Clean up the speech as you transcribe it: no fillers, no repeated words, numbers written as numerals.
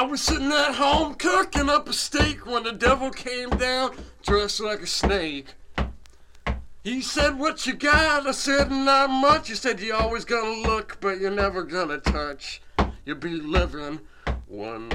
was sitting at home cooking up a steak when the devil came down dressed like a snake. He said, what you got? I said, not much. He said, you're always gonna look, but you're never gonna touch. You'll be living one